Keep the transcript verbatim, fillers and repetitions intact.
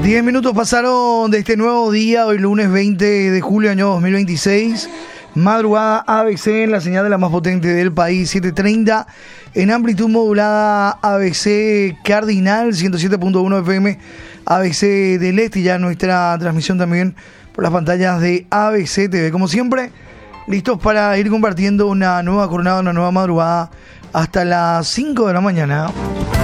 Diez minutos pasaron de este nuevo día, hoy lunes veinte de julio año dos mil veintiséis. Madrugada A B C en la señal de la más potente del país, siete treinta. En amplitud modulada A B C Cardinal, ciento siete punto uno F M, A B C del Este. Y ya nuestra transmisión también por las pantallas de A B C T V. Como siempre, listos para ir compartiendo una nueva jornada, una nueva madrugada hasta las cinco de la mañana.